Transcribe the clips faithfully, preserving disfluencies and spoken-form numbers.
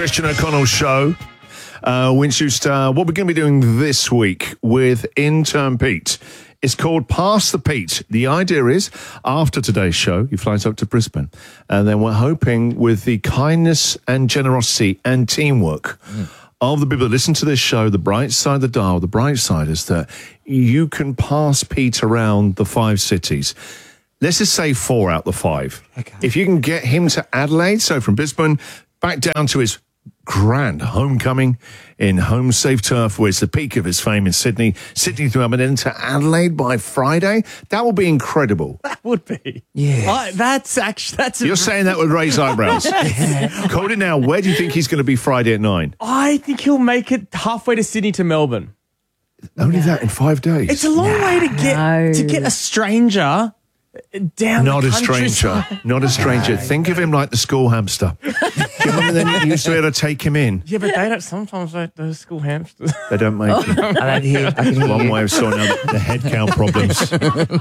Christian O'Connell Show. Uh, Winchester, uh, what we're going to be doing this week with intern Pete is called Pass the Pete. The idea is, after today's show, he flies up to Brisbane, and then we're hoping with the kindness and generosity and teamwork mm. of the people that listen to this show, the bright side of the dial, the bright side is that you can pass Pete around the five cities. Let's just say four out the five. Okay. If you can get him to Adelaide, so from Brisbane back down to his grand homecoming in home safe turf, where it's the peak of his fame in Sydney, Sydney to Melbourne, and to Adelaide by Friday, that will be incredible. That would be. Yeah. Uh, that's actually, that's a You're saying that with raised eyebrows. Call it now. Where do you think he's going to be Friday at nine? I think he'll make it halfway to Sydney to Melbourne. Only no. that in five days. It's a long no. way to get No. to get a stranger down Not the a stranger. Not a stranger. No. Think of him like the school hamster. Do you remember then you used to be able to take him in? Yeah, but they don't sometimes like those school hamsters. They don't make it. I don't hear. I can hear One you. way of sorting out the head count problems.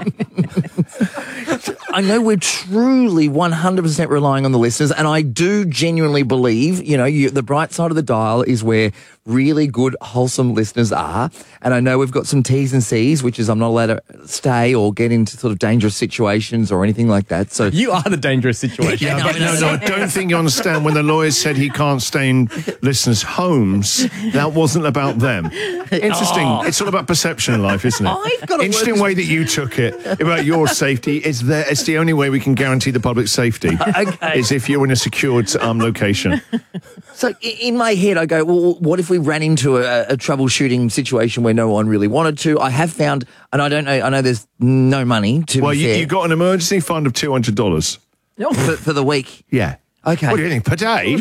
I know we're truly one hundred percent relying on the listeners, and I do genuinely believe, you know, you, the bright side of the dial is where really good, wholesome listeners are. And I know we've got some T's and C's, which is I'm not allowed to stay or get into sort of dangerous situations or anything like that. So You are the dangerous situation. Yeah, but no, no, I don't think you understand. When the lawyers said he can't stay in listeners' homes, that wasn't about them. Interesting. Oh. It's all about perception in life, isn't it? I've got to Interesting work- way that you took it about your safety. It's there. It's the only way we can guarantee the public safety. Okay. Is if you're in a secured um, location. So i- in my head, I go, well, what if we ran into a, a troubleshooting situation where no one really wanted to? I have found, and I don't know, I know there's no money to Well, be you, fair, you got an emergency fund of two hundred dollars. for, for the week. Yeah. Okay. What do you think? Per day?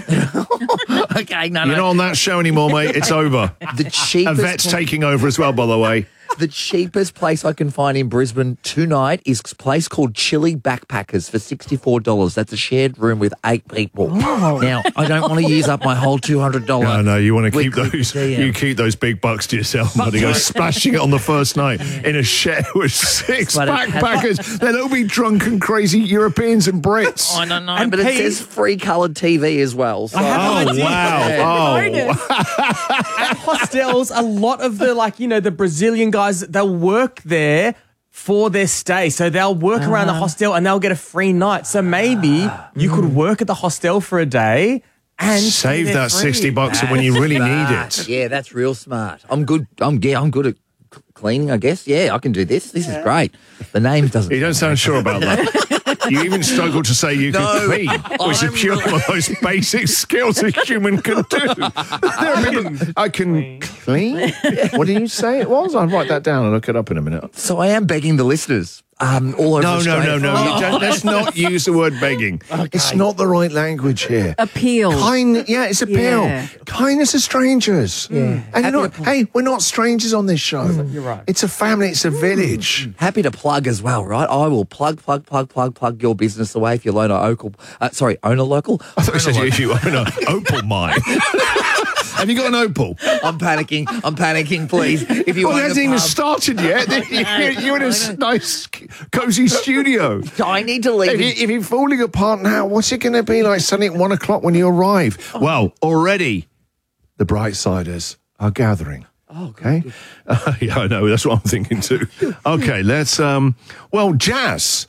Okay, no, You're no. not on that show anymore, mate. It's over. The A cheapest, vet's taking over as well, by the way. the cheapest place I can find in Brisbane tonight is a place called Chili Backpackers for sixty-four dollars. That's a shared room with eight people. Oh. Now, I don't want to use up my whole two hundred dollars. No, no, you want to keep weekly those. per diem. You keep those big bucks to yourself, buddy. Go splashing it on the first night in a shed with six But it has- backpackers. They'll all be drunken, crazy Europeans and Brits. I don't know, And but it Pete- says free coloured T V as well. So. Oh idea. wow! Bonus. Oh, At hostels, a lot of the, like, you know, the Brazilian guys, they'll work there for their stay. So they'll work around the hostel and they'll get a free night. So maybe you could work at the hostel for a day and save stay there that free. sixty bucks when you really need Smart. it. Yeah, that's real smart. I'm good. I'm yeah, I'm good at c- cleaning, I guess. Yeah, I can do this. This is great. The name doesn't. You don't sound sure about that. You even struggle to say you No, can clean, which I'm is pure really- one of those basic skills a human can do. There are people, I can clean. What did you say it was? I'll write that down and look it up in a minute. So I am begging the listeners. Um, all over No, no, Australia. no, no. You don't, let's not use the word begging. It's not the right language here. Appeal. Kind, yeah, it's appeal. Yeah. Kindness of strangers. Yeah. And you're Happy not, to- hey, we're not strangers on this show. You're right. It's a family. It's a village. Happy to plug as well, right? I will plug, plug, plug, plug, plug your business away if you own a local. Uh, sorry, own a local. I thought you said if you own an opal mine. Have you got an opal? I'm panicking. I'm panicking. Please, if you Well, own it a hasn't even pub, started yet. You're, you're in a s- nice, cozy studio. I need to leave. If, you, if you're falling apart now, what's it going to be like suddenly at one o'clock when you arrive? Well, already the Brightsiders are gathering. Oh, Okay. Uh, yeah, I know. That's what I'm thinking too. Okay, let's. Um, well, Jazz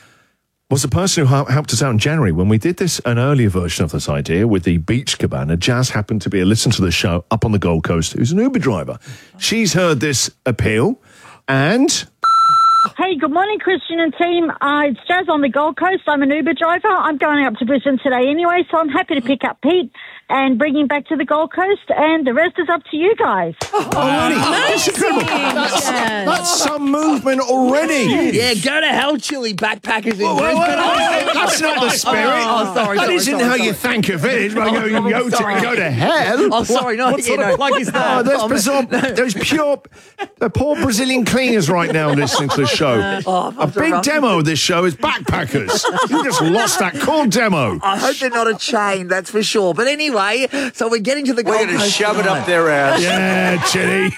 was the person who hel- helped us out in January when we did this, an earlier version of this idea with the beach cabana. Jazz happened to be a listener to the show up on the Gold Coast, who's an Uber driver. She's heard this appeal and... Hey, good morning, Christian and team. Uh, it's Jazz on the Gold Coast. I'm an Uber driver. I'm going up to Brisbane today anyway, so I'm happy to pick up Pete and bring him back to the Gold Coast, and the rest is up to you guys. Oh, already? That's incredible. That's, Jazz. that's some movement already. Yeah, go to hell, Chili Backpackers in Whoa, whoa, Brisbane. whoa, whoa, that's not the spirit. Oh, sorry, that sorry, isn't sorry, how sorry. you thank a village by going, Oh, go, to, sorry. go to hell. Oh, sorry, no. What sort you of know. plug is Oh, that? there's, Oh, bizarre, there's pure, the poor Brazilian cleaners right now listening to the show. Oh, a big rough- demo of this show is backpackers. You just lost that cool demo. I hope they're not a chain, that's for sure. But anyway, so we're getting to the Gold We're going to Coast shove it tonight. up their ass. Yeah, Chitty.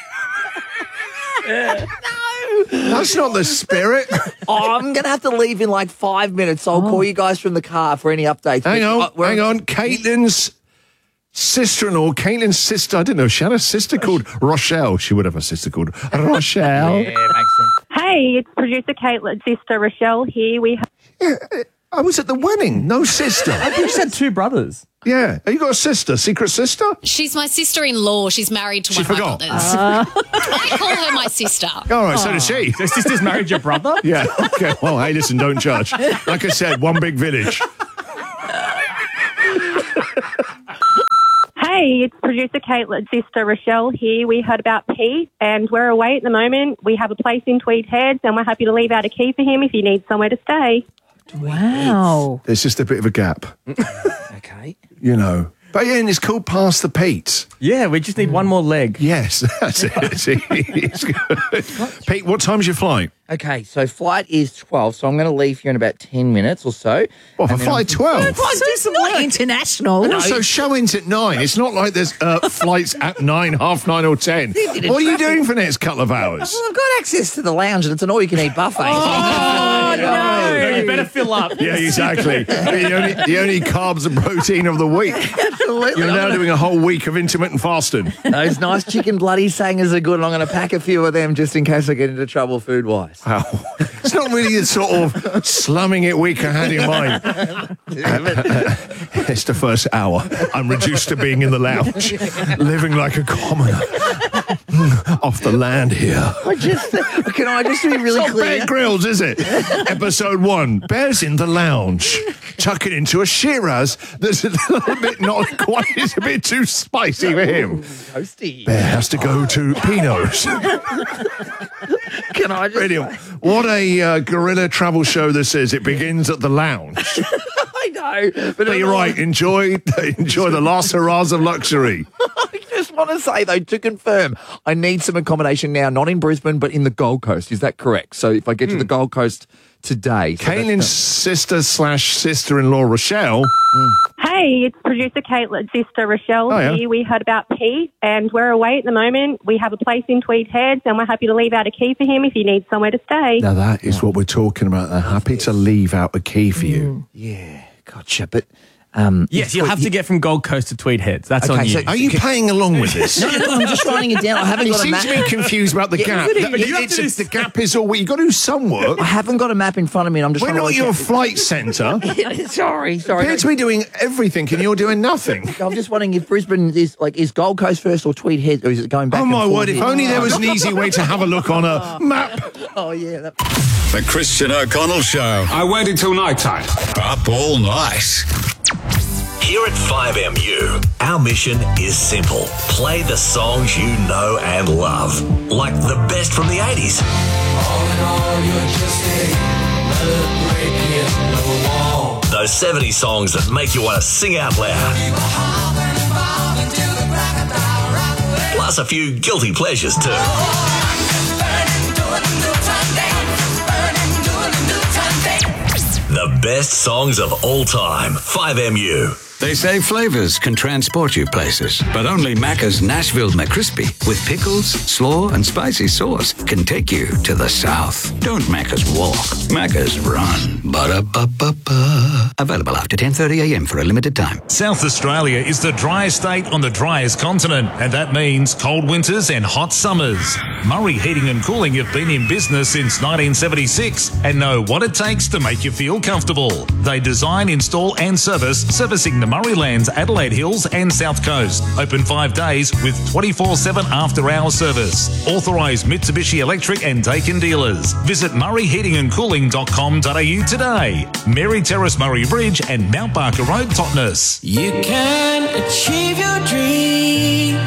That's not the spirit. Oh, I'm going to have to leave in like five minutes, so I'll call you guys from the car for any updates. Hang But, on, uh, we're- hang on. Caitlin's sister-in-law, Caitlin's sister. I didn't know she had a sister called Rochelle. She would have a sister called Rochelle. Yeah, makes sense. Hey, it's producer Caitlin's sister Rochelle here. We Yeah, I was at the wedding. No sister. I think she had two brothers. Yeah. Have you got a sister? Secret sister? She's my sister-in-law. She's married to She one of my forgot. brothers. I call her my sister. All right, so does she. Your sister's married your brother? Yeah. Okay. Well, hey, listen, don't judge. Like I said, one big village. Hey, it's producer Caitlin's sister Rochelle here. We heard about Pete and we're away at the moment. We have a place in Tweed Heads and we're happy to leave out a key for him if he needs somewhere to stay. Wow. There's just a bit of a gap, Okay. you know. But yeah, and it's called Pass the Pete. Yeah, we just need one more leg. Yes, that's it. It's good. Pete, what time's your flight? Okay, so flight is twelve, so I'm going to leave here in about ten minutes or so. What, for And then flight twelve? It's not international. Also, show ins at nine. It's not like there's uh, flights at nine, half nine or ten. What are you doing for the next couple of hours? Well, I've got access to the lounge and it's an all-you-can-eat buffet. Oh, no. You better fill up. Yeah, exactly. the, only, the only carbs and protein of the week. Absolutely. You're now doing a whole week of intermittent fasting. Those nice chicken bloody sangers are good, and I'm going to pack a few of them just in case I get into trouble food-wise. Wow. It's not really the sort of slumming it week I had in mind. It's the first hour. I'm reduced to being in the lounge, living like a commoner. Off the land here. I just, can I just be really It's not clear? Bear Grylls, is it? Episode one. Bear's in the lounge. Tucking into a Shiraz that's a little bit not quite, it's a bit too spicy for him. Toasty. Bear has to go to Pino's. Can I just... Brilliant. What a uh, guerrilla travel show this is. It begins at the lounge. I know. But, But you're right. Enjoy, enjoy the last hurrahs of luxury. I just want to say, though, to confirm, I need some accommodation now, not in Brisbane, but in the Gold Coast. Is that correct? So if I get to the Gold Coast today... So Caitlin's sister slash sister-in-law, Rochelle. Hey, it's producer Caitlin's sister Rochelle Oh, yeah. here. We heard about Pete and we're away at the moment. We have a place in Tweed Heads and we're happy to leave out a key for him if he needs somewhere to stay. Now that is what we're talking about. They're happy to leave out a key for you. Yeah, gotcha. But... Um, Yes, you'll have to get from Gold Coast to Tweed Heads. That's Okay, on you. so- Are you playing along with this? no, no, no, I'm just writing it down. I haven't You got a seem map. to be confused about the gap. but That- you have it's to a- do- the gap is all. You've got to do some work. I haven't got a map in front of me and I'm just We're trying not to your work flight centre. out- Sorry, sorry. Appear to be doing everything and you're doing nothing. I'm just wondering if Brisbane is like is Gold Coast first or Tweed Heads, or is it going back? Oh and my forth word! If here? only there was an easy way to have a look on a map. Oh yeah. That... The Christian O'Connell Show. I waited till night time. Up all night. Here at five M U, our mission is simple. Play the songs you know and love. Like the best from the eighties. Those seventies songs that make you want to sing out loud. Plus a few guilty pleasures too. The best songs of all time. five M U. They say flavors can transport you places, but only Macca's Nashville McCrispy with pickles, slaw, and spicy sauce can take you to the South. Don't Macca's walk, Macca's run. Ba-da-ba-ba-ba. Available after ten thirty a.m. for a limited time. South Australia is the driest state on the driest continent, and that means cold winters and hot summers. Murray Heating and Cooling have been in business since nineteen seventy-six and know what it takes to make you feel comfortable. They design, install and service, servicing the Murraylands, Adelaide Hills and South Coast. Open five days with twenty-four seven after-hour service. Authorised Mitsubishi Electric and Daikin dealers. Visit murray heating and cooling dot com dot a u today. Mary Terrace, Murray Bridge and Mount Barker Road, Totnes. You can achieve your dreams.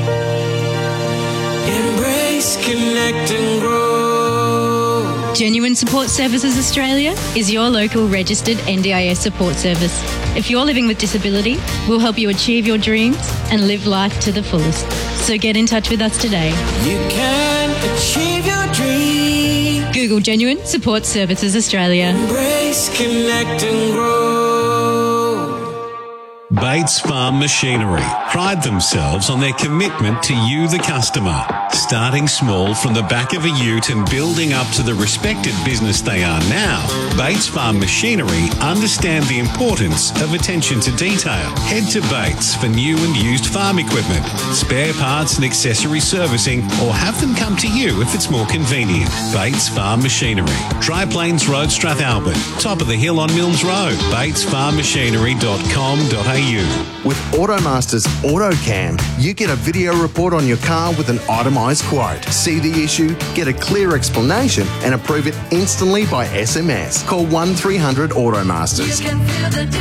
Embrace, connect and grow. Genuine Support Services Australia is your local registered N D I S support service. If you're living with disability, we'll help you achieve your dreams and live life to the fullest. So get in touch with us today. You can achieve your dreams. Google Genuine Support Services Australia. Embrace, connect and grow. Bates Farm Machinery pride themselves on their commitment to you, the customer. Starting small from the back of a ute and building up to the respected business they are now, Bates Farm Machinery understand the importance of attention to detail. Head to Bates for new and used farm equipment, spare parts and accessory servicing, or have them come to you if it's more convenient. Bates Farm Machinery, Triplanes Road, Strathalbyn, top of the hill on Milnes Road. bates farm machinery dot com dot a u. With Automaster's AutoCam, you get a video report on your car with an itemised quote. See the issue, get a clear explanation, and approve it instantly by S M S. Call one three hundred Automasters. You can feel the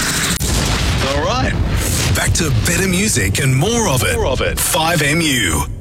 difference. All right. Back to better music and more of it. More of it. five M U.